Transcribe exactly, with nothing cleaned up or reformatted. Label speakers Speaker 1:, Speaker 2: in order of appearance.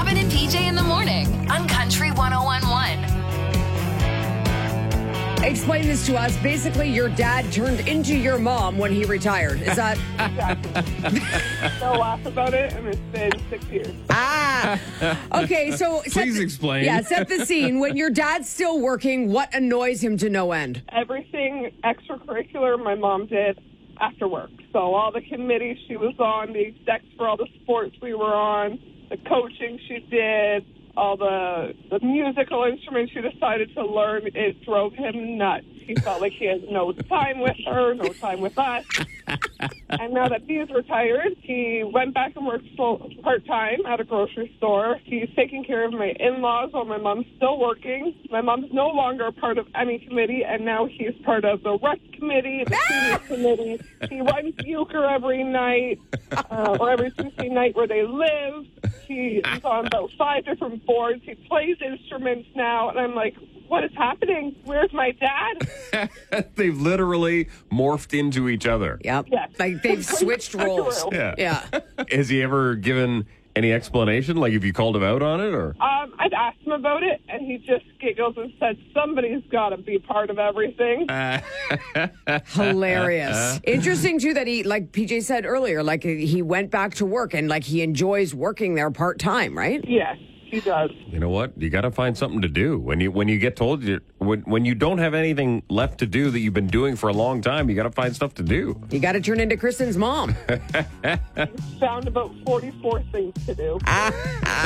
Speaker 1: Kevin and P J in the morning on Country one oh one point one.
Speaker 2: Explain this to us. Basically, your dad turned into your mom when he retired. Is that...
Speaker 3: Exactly. Don't laugh about it, and it's been six years.
Speaker 2: Ah, okay. So set
Speaker 4: Please
Speaker 2: the-
Speaker 4: explain.
Speaker 2: Yeah, set the scene. When your dad's still working, what annoys him to no end?
Speaker 3: Everything extracurricular my mom did after work. So all the committees she was on, the execs for all the sports we were on, the coaching she did, all the the musical instruments she decided to learn, it drove him nuts. He felt like he had no time with her, no time with us. And now that he's retired, he went back and worked full, part-time at a grocery store. He's taking care of my in-laws while my mom's still working. My mom's no longer a part of any committee, and now he's part of the rec committee, the senior committee. He runs euchre every night, uh, or every Tuesday night where they live. He is on about five different boards. He plays instruments now, and I'm like, what is happening? Where's my dad?
Speaker 4: They've literally morphed into each other.
Speaker 2: Yep.
Speaker 3: Yes.
Speaker 2: Like they've switched roles.
Speaker 4: Yeah.
Speaker 2: Yeah.
Speaker 4: Has he ever given any explanation? Like, have you called him out on it, or?
Speaker 3: Um, I've asked him about it, and he just giggles and said, somebody's got to be part of everything.
Speaker 2: Hilarious. Interesting, too, that he, like P J said earlier, like he went back to work and like he enjoys working there part-time, right?
Speaker 3: Yes, he does.
Speaker 4: You know what? You got to find something to do when you when you get told you when when you don't have anything left to do that you've been doing for a long time. You got to find stuff to do.
Speaker 2: You got to turn into Kristen's mom.
Speaker 3: Found about forty-four things to do.